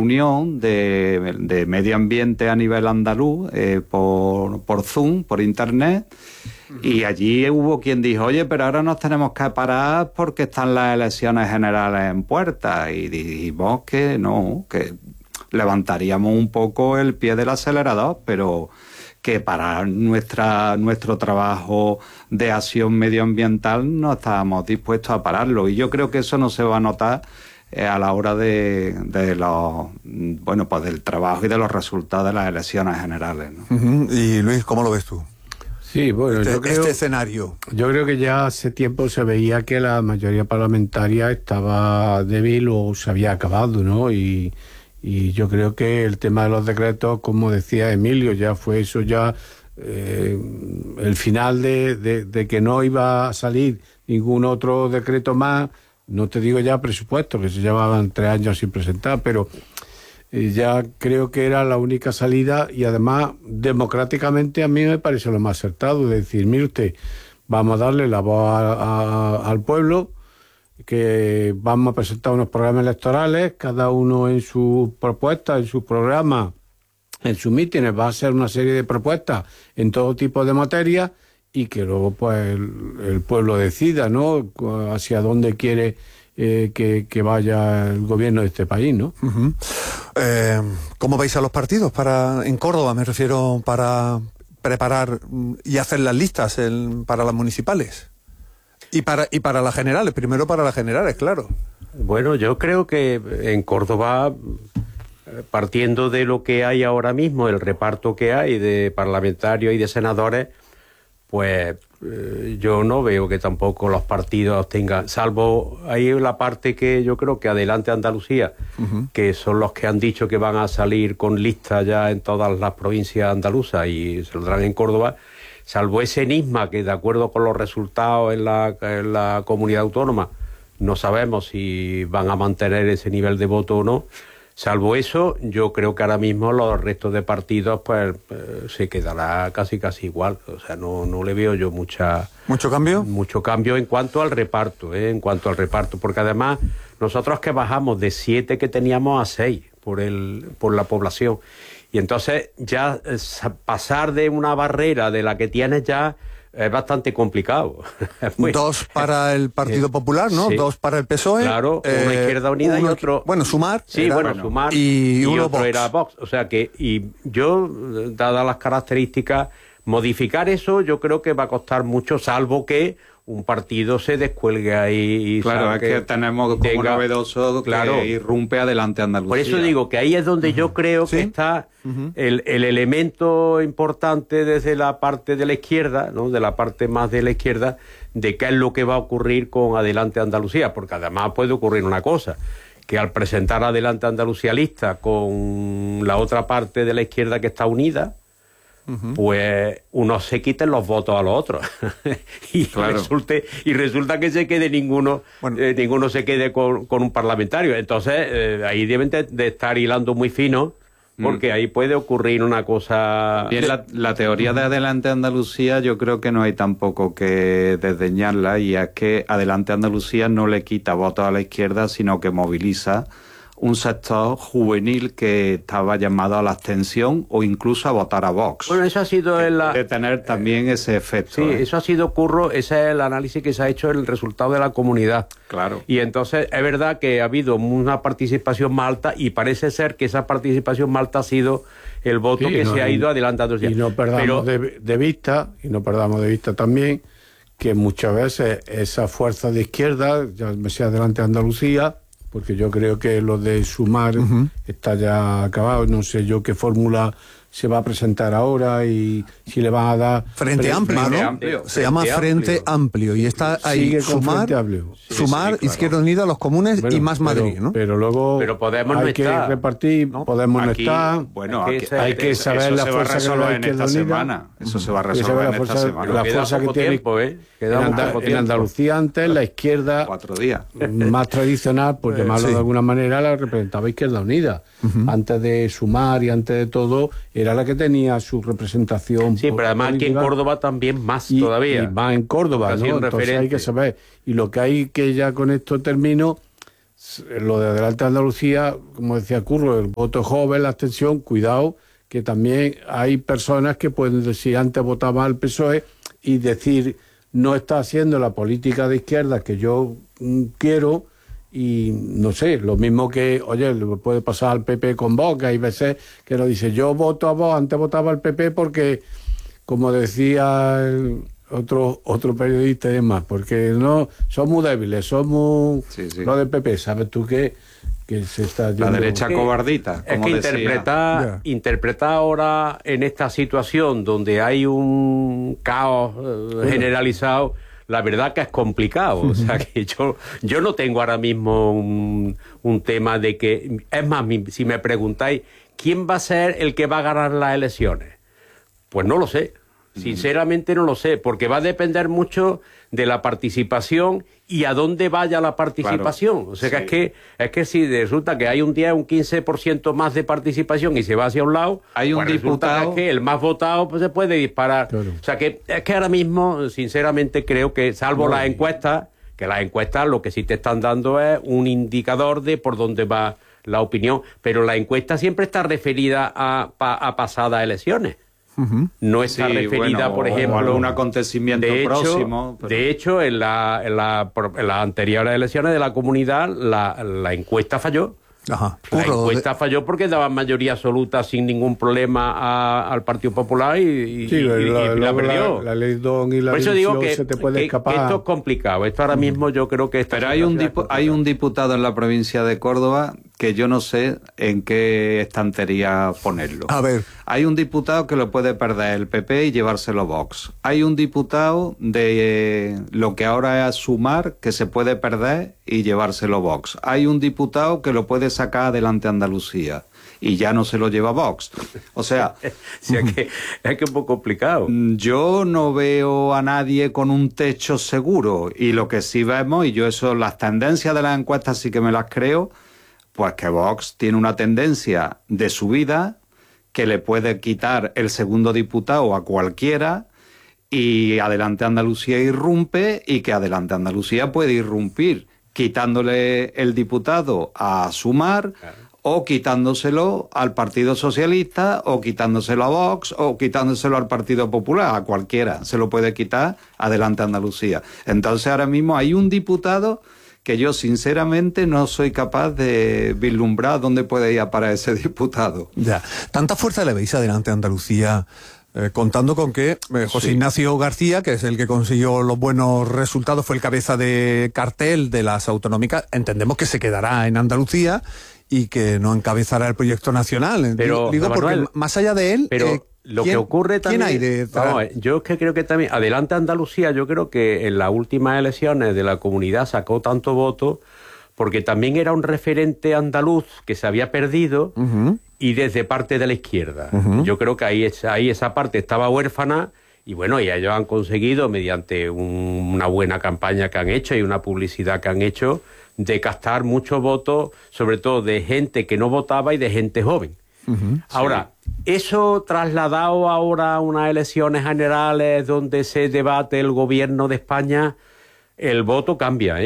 reunión de medio ambiente a nivel andaluz por Zoom, por internet, y allí hubo quien dijo, oye, pero ahora nos tenemos que parar porque están las elecciones generales en puerta, y dijimos que no, que levantaríamos un poco el pie del acelerador, pero que para nuestro trabajo de acción medioambiental no estábamos dispuestos a pararlo, y yo creo que eso no se va a notar a la hora de los, bueno, pues del trabajo y de los resultados de las elecciones generales, ¿no? Y Luis, ¿cómo lo ves tú? Sí, bueno, yo creo, este escenario. Yo creo que ya hace tiempo se veía que la mayoría parlamentaria estaba débil o se había acabado, ¿no? Y yo creo que el tema de los decretos, como decía Emilio, ya fue eso ya el final de que no iba a salir ningún otro decreto más. No te digo ya presupuesto, que se llevaban 3 años sin presentar, pero ya creo que era la única salida, y además democráticamente a mí me parece lo más acertado, de decir, mire usted, vamos a darle la voz al pueblo, que vamos a presentar unos programas electorales, cada uno en su propuesta, en su programa, en sus mítines, va a hacer una serie de propuestas en todo tipo de materias, y que luego pues el pueblo decida, ¿no?, hacia dónde quiere que vaya el gobierno de este país, ¿no? ¿Cómo veis a los partidos en Córdoba, me refiero, para preparar y hacer las listas para las municipales? Y para las generales, primero para las generales, claro. Bueno, yo creo que en Córdoba, partiendo de lo que hay ahora mismo, el reparto que hay de parlamentarios y de senadores, pues yo no veo que tampoco los partidos tengan, salvo ahí la parte que yo creo que Adelante Andalucía, que son los que han dicho que van a salir con listas ya en todas las provincias andaluzas y saldrán en Córdoba, salvo ese enigma que de acuerdo con los resultados en la comunidad autónoma no sabemos si van a mantener ese nivel de voto o no. Salvo eso, yo creo que ahora mismo los restos de partidos pues se quedará casi igual. O sea, no le veo yo ¿Mucho cambio? Mucho cambio en cuanto al reparto, porque además nosotros que bajamos de 7 que teníamos a 6 por la población. Y entonces ya pasar de una barrera de la que tienes ya es bastante complicado. 2 para el Partido Popular, ¿no? Sí. 2 para el PSOE. Claro, una Izquierda Unida y otro... Bueno, Sumar. Sí, Sumar y otro Vox. era Vox. O sea que, y yo, dadas las características, modificar eso yo creo que va a costar mucho, salvo que un partido se descuelgue ahí. Y claro, es que tenemos como novedoso que irrumpe Adelante Andalucía. Por eso digo que ahí es donde yo creo que está el elemento importante desde la parte de la izquierda, ¿no?, de la parte más de la izquierda, de qué es lo que va a ocurrir con Adelante Andalucía, porque además puede ocurrir una cosa, que al presentar Adelante Andalucía lista con la otra parte de la izquierda que está unida, pues unos se quiten los votos a los otros y resulta que se quede ninguno se quede con un parlamentario. Entonces ahí deben de estar hilando muy fino, porque ahí puede ocurrir una cosa. Bien, la teoría de Adelante Andalucía yo creo que no hay tampoco que desdeñarla, y es que Adelante Andalucía no le quita votos a la izquierda, sino que moviliza un sector juvenil que estaba llamado a la abstención o incluso a votar a Vox. Bueno, eso ha sido de tener también ese efecto. Sí, eso ha sido, Curro, ese es el análisis que se ha hecho, el resultado de la comunidad. Claro. Y entonces es verdad que ha habido una participación más alta, y parece ser que esa participación más alta ha sido el voto se ha ido adelantando. Y no perdamos de vista también que muchas veces esa fuerza de izquierda, ya me sea Adelante Andalucía, porque yo creo que lo de Sumar está ya acabado. No sé yo qué fórmula se va a presentar ahora y si le van a dar... Frente Amplio, ¿no? Se llama Frente Amplio. Y está ahí Sumar, Izquierda Unida, los comunes y Más Madrid, ¿no? Pero luego podemos hay que repartir, podemos no estar. Bueno, hay que saber la fuerza que va a en esta semana. Eso se va a resolver en esta semana. La fuerza que tiene en Andalucía antes, la izquierda 4 días más tradicional, por llamarlo de alguna manera, la representaba Izquierda Unida. Antes de Sumar y antes de todo, era la que tenía su representación. Sí, pero además aquí en Córdoba también más todavía. Y más en Córdoba, ¿no? Entonces hay que saber. Y lo que hay que, ya con esto termino, lo de Adelante Andalucía, como decía Curro, el voto joven, la abstención, cuidado, que también hay personas que pueden decir, antes votaba al PSOE y decir, no está haciendo la política de izquierda que yo quiero, y no sé, lo mismo que, oye, le puede pasar al PP con Vox, hay veces que lo dice, yo voto a Vox, antes votaba al PP porque, como decía otro periodista y demás, porque no, son muy débiles, somos los del PP, ¿sabes tú qué? Que se está la derecha cobardita, como es que interpretar ahora en esta situación donde hay un caos generalizado, la verdad que es complicado. O sea que yo no tengo ahora mismo un tema de que, es más, si me preguntáis ¿quién va a ser el que va a ganar las elecciones? Pues no lo sé. Sinceramente no lo sé, porque va a depender mucho de la participación y a dónde vaya la participación. Claro, o sea, que es que si resulta que hay un 10, un 15% más de participación y se va hacia un lado, hay un diputado que el más votado pues se puede disparar. Claro. O sea, que es que ahora mismo, sinceramente, creo que, salvo las encuestas, que las encuestas lo que sí te están dando es un indicador de por dónde va la opinión, pero la encuesta siempre está referida a pasadas elecciones. No está referida, por ejemplo, a algún acontecimiento próximo. Pero... De hecho, en las anteriores elecciones de la comunidad, la encuesta falló. Ajá. La encuesta falló porque daban mayoría absoluta sin ningún problema al Partido Popular y la perdió. La ley Don y la Por eso digo que, se te puede escapar. Que esto es complicado. Esto ahora mismo yo creo que... Pero hay un diputado en la provincia de Córdoba que yo no sé en qué estantería ponerlo. A ver. Hay un diputado que lo puede perder el PP y llevárselo Vox. Hay un diputado de lo que ahora es Sumar que se puede perder y llevárselo Vox. Hay un diputado que lo puede sacar adelante Andalucía y ya no se lo lleva Vox. O sea... sí, es que es un poco complicado. Yo no veo a nadie con un techo seguro, y lo que sí vemos, y yo eso, las tendencias de las encuestas sí que me las creo, pues que Vox tiene una tendencia de subida que le puede quitar el segundo diputado a cualquiera, y Adelante Andalucía irrumpe, y que Adelante Andalucía puede irrumpir quitándole el diputado a Sumar, claro, o quitándoselo al Partido Socialista, o quitándoselo a Vox, o quitándoselo al Partido Popular, a cualquiera se lo puede quitar Adelante Andalucía. Entonces ahora mismo hay un diputado que yo sinceramente no soy capaz de vislumbrar dónde puede ir a parar ese diputado. Ya. ¿Tanta fuerza le veis Adelante Andalucía, contando con que José Ignacio García, que es el que consiguió los buenos resultados, fue el cabeza de cartel de las autonómicas, entendemos que se quedará en Andalucía y que no encabezará el proyecto nacional? Pero, digo, Manuel, porque más allá de él... Pero lo que ocurre también... ¿Quién hay de...? Yo es que creo que también... Adelante Andalucía, yo creo que en las últimas elecciones de la comunidad sacó tanto voto porque también era un referente andaluz que se había perdido, y desde parte de la izquierda. Yo creo que ahí esa parte estaba huérfana, y bueno, y ellos han conseguido, mediante una buena campaña que han hecho y una publicidad que han hecho, de captar muchos votos, sobre todo de gente que no votaba y de gente joven. Ahora, eso trasladado ahora a unas elecciones generales donde se debate el gobierno de España, el voto cambia,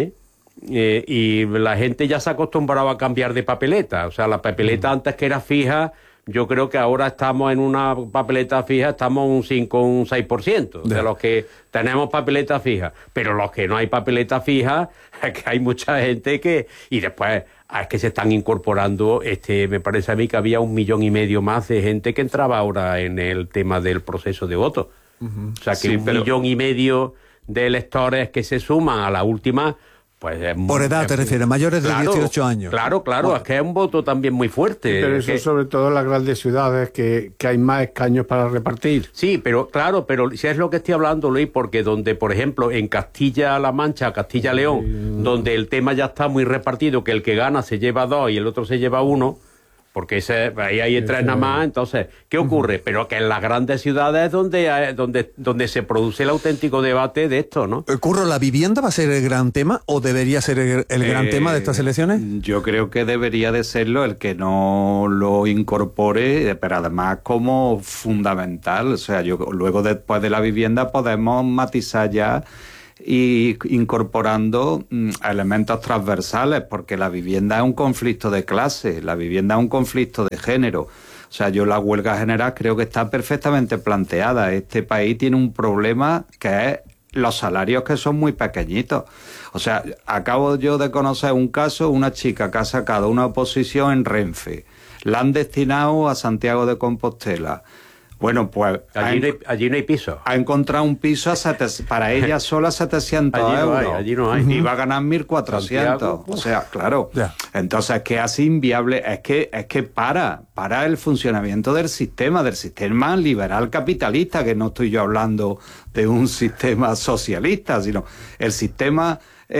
y la gente ya se ha acostumbrado a cambiar de papeleta. O sea, la papeleta antes que era fija, yo creo que ahora estamos en una papeleta fija, estamos un 5, un 6% de los que tenemos papeleta fija. Pero los que no hay papeleta fija, es que hay mucha gente que... Y después es que se están incorporando, me parece a mí que había 1,5 millones más de gente que entraba ahora en el tema del proceso de voto. O sea, que 1,5 millones de electores que se suman a la última... Pues por edad te refieres, mayores de 18 años. Claro, bueno, es que es un voto también muy fuerte. Pero eso sobre todo en las grandes ciudades, que hay más escaños para repartir. Sí, pero claro, pero si es lo que estoy hablando, Luis, porque donde, por ejemplo, en Castilla-La Mancha, Castilla-León, donde el tema ya está muy repartido, que el que gana se lleva 2 y el otro se lleva 1... porque ahí hay 3 nada más. Entonces, ¿qué ocurre? Pero que en las grandes ciudades es donde se produce el auténtico debate de esto, ¿no? Curro, ¿la vivienda va a ser el gran tema o debería ser el gran tema de estas elecciones? Yo creo que debería de serlo, el que no lo incorpore, pero además como fundamental. O sea, luego después de la vivienda podemos matizar ya y incorporando elementos transversales, porque la vivienda es un conflicto de clase, la vivienda es un conflicto de género. O sea, yo la huelga general creo que está perfectamente planteada. Este país tiene un problema que es los salarios, que son muy pequeñitos. O sea, acabo yo de conocer un caso, una chica que ha sacado una oposición en Renfe. La han destinado a Santiago de Compostela. Bueno, pues... Allí no hay piso. Ha encontrado un piso para ella sola 700 euros. Allí no hay. Y va a ganar 1.400. O sea, claro. Ya. Entonces es que es así inviable. Es que para el funcionamiento del sistema liberal capitalista, que no estoy yo hablando de un sistema socialista, sino el sistema...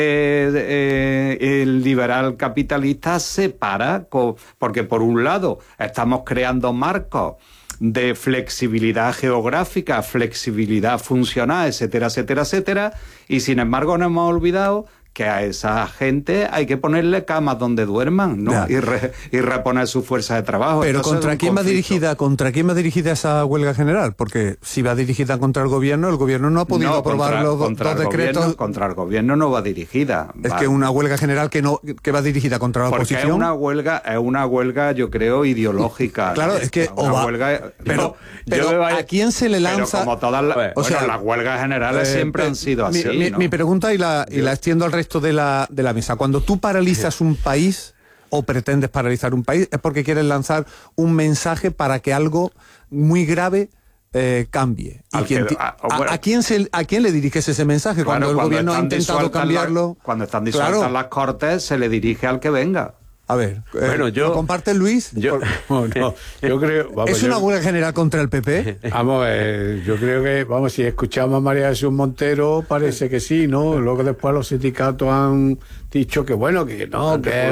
el liberal capitalista se para porque por un lado estamos creando marcos de flexibilidad geográfica, flexibilidad funcional, etcétera, etcétera, etcétera, y sin embargo nos hemos olvidado que a esa gente hay que ponerle camas donde duerman, ¿no? Y reponer su fuerza de trabajo. Pero entonces, ¿contra quién va dirigida esa huelga general? Porque si va dirigida contra el gobierno no ha podido aprobar los dos decretos. Contra el gobierno no va dirigida. Es que una huelga general que va dirigida contra la oposición. Es una huelga, yo creo, ideológica. Claro, es que pero ¿a quién se le lanza? Pero como todas las huelgas generales siempre han sido así. Mi pregunta y la extiendo al resto de la mesa. Cuando tú paralizas un país o pretendes paralizar un país, es porque quieres lanzar un mensaje para que algo muy grave cambie. ¿A quién le diriges ese mensaje? Claro, cuando el gobierno ha intentado cambiarlo. Cuando están disueltas las Cortes, se le dirige al que venga. A ver, bueno, ¿lo comparte Luis? Yo creo... ¿Es una huelga general contra el PP? Vamos, yo creo que, si escuchamos a María Jesús Montero, parece que sí, ¿no? Luego después los sindicatos han dicho que bueno, que no, que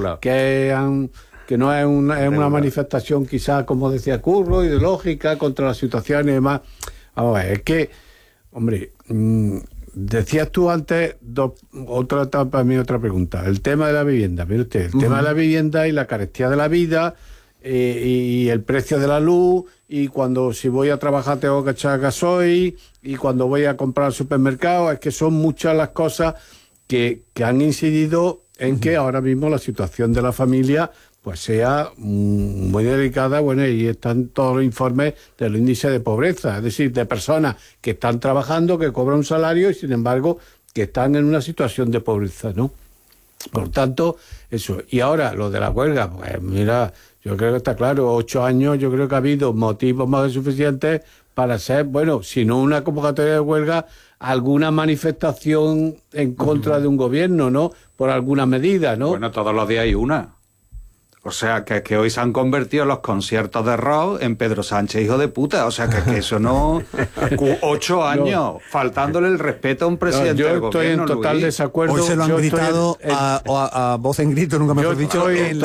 no es una manifestación quizás, como decía Curro, ideológica contra las situaciones y demás. Vamos a ver, es que, hombre... decías tú antes, otra pregunta, el tema de la vivienda, mire usted, el tema de la vivienda y la carestía de la vida, y el precio de la luz, y si voy a trabajar tengo que echar gasoil, y cuando voy a comprar al supermercado, es que son muchas las cosas que han incidido en que ahora mismo la situación de la familia pues sea muy delicada. Bueno, y están todos los informes del índice de pobreza, es decir, de personas que están trabajando, que cobran un salario y sin embargo que están en una situación de pobreza, ¿no? Por tanto, eso. Y ahora, lo de la huelga, pues mira, yo creo que está claro, 8 años, yo creo que ha habido motivos más que suficientes para hacer, bueno, si no una convocatoria de huelga, alguna manifestación en contra de un gobierno, ¿no? Por alguna medida, ¿no? Bueno, todos los días hay una. O sea, que hoy se han convertido los conciertos de rock en Pedro Sánchez, hijo de puta. O sea, que eso no... 8 años, faltándole el respeto a un presidente del gobierno. Yo estoy en total desacuerdo. Hoy se lo han gritado a voz en grito, nunca mejor dicho, en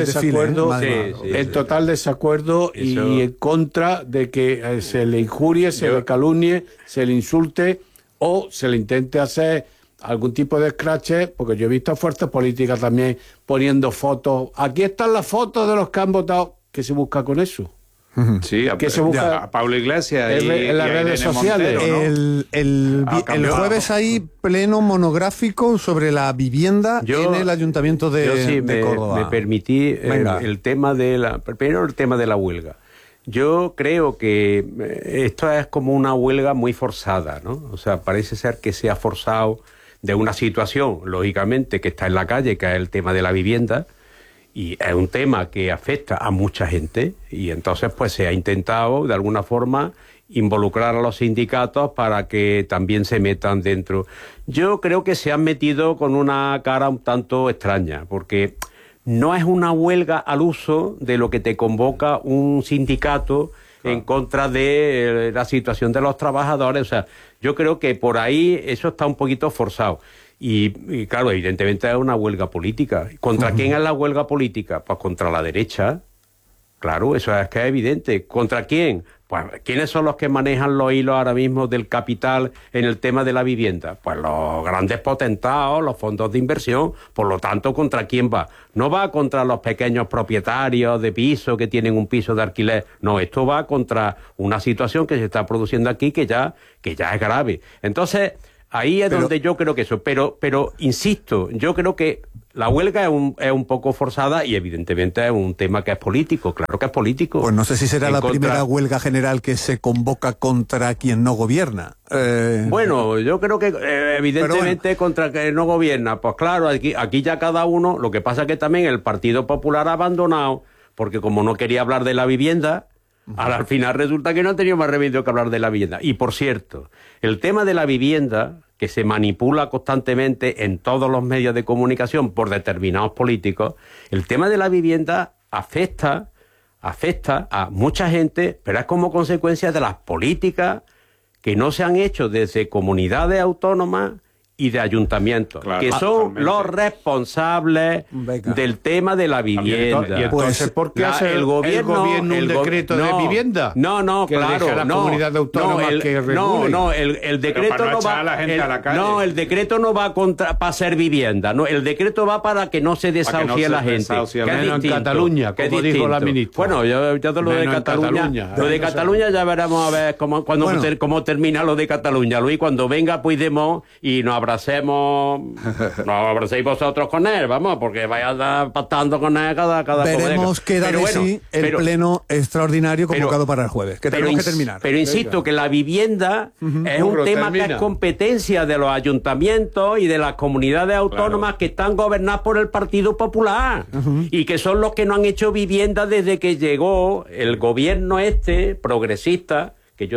total desacuerdo y en contra de que se le injurie, se le calumnie, se le insulte o se le intente hacer algún tipo de escrache, porque yo he visto fuerzas políticas también poniendo fotos. Aquí están las fotos de los que han votado. ¿Qué se busca con eso? Sí, ¿Qué se busca? A Pablo Iglesias en las redes sociales. Montero, ¿no? El jueves hay pleno monográfico sobre la vivienda en el Ayuntamiento de Córdoba. Me permití primero el tema de la huelga. Yo creo que esto es como una huelga muy forzada, ¿no? O sea, parece ser que se ha forzado de una situación, lógicamente, que está en la calle, que es el tema de la vivienda, y es un tema que afecta a mucha gente, y entonces pues se ha intentado, de alguna forma, involucrar a los sindicatos para que también se metan dentro. Yo creo que se han metido con una cara un tanto extraña, porque no es una huelga al uso de lo que te convoca un sindicato en contra de la situación de los trabajadores. O sea, yo creo que por ahí eso está un poquito forzado. Y claro, evidentemente es una huelga política. ¿Contra quién es la huelga política? Pues contra la derecha. Claro, eso es que es evidente. ¿Contra quién? Pues, ¿quiénes son los que manejan los hilos ahora mismo del capital en el tema de la vivienda? Pues los grandes potentados, los fondos de inversión. Por lo tanto, ¿contra quién va? No va contra los pequeños propietarios de piso que tienen un piso de alquiler. No, esto va contra una situación que se está produciendo aquí que ya es grave. Entonces, Ahí es donde yo creo que eso. Pero insisto, yo creo que la huelga es un poco forzada y evidentemente es un tema que es político, claro que es político. Pues no sé si será la primera huelga general que se convoca contra quien no gobierna. Bueno, yo creo que evidentemente bueno, contra quien no gobierna. Pues claro, aquí ya cada uno, lo que pasa es que también el Partido Popular ha abandonado, porque como no quería hablar de la vivienda, al final resulta que no ha tenido más remedio que hablar de la vivienda. Y por cierto, el tema de la vivienda, que se manipula constantemente en todos los medios de comunicación por determinados políticos, el tema de la vivienda afecta a mucha gente, pero es como consecuencia de las políticas que no se han hecho desde comunidades autónomas y de ayuntamientos, claro, que son los responsables del tema de la vivienda. ¿Y entonces por qué hace el gobierno un decreto de vivienda? No, que claro, deje a las comunidades autónomas que regulen. El decreto no va a la gente a la calle. No, el decreto no va para ser vivienda, no, el decreto va para que no se desahucie la gente. Menos en Cataluña, como dijo la ministra. Bueno, yo de lo de Cataluña, lo de Cataluña ya veremos a ver cómo termina lo de Cataluña, Luis, cuando venga Puigdemont y nos abracéis vosotros con él, vamos, porque vaya a estar pactando con él cada veremos qué da de sí el pleno extraordinario convocado para el jueves, que tenemos que terminar. Pero insisto que la vivienda es un tema que es competencia de los ayuntamientos y de las comunidades autónomas que están gobernadas por el Partido Popular y que son los que no han hecho vivienda desde que llegó el gobierno progresista,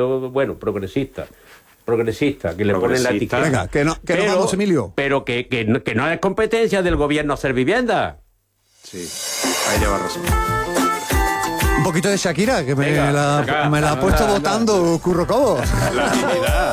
que le ponen la etiqueta. Venga, que no vamos, Emilio. Pero que no es competencia del gobierno hacer vivienda. Sí, ahí lleva razón. Un poquito de Shakira, que me la ha puesto votando Curro Cobos. La dignidad.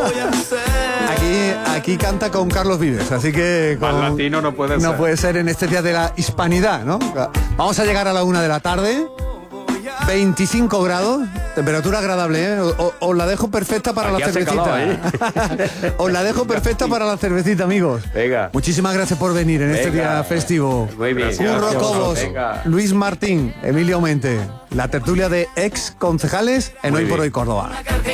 Aquí canta con Carlos Vives, así que... Más latino no puede ser. No puede ser en este día de la hispanidad, ¿no? Vamos a llegar a la 1 de la tarde... 25 grados, temperatura agradable, ¿eh? Os la dejo perfecta para la cervecita. Os la dejo perfecta para la cervecita, amigos. Venga. Muchísimas gracias por venir en este día festivo. Muy bien. Curro Cobos, Luis Martín, Emilio Mente, la tertulia de ex concejales en Hoy por Hoy Córdoba.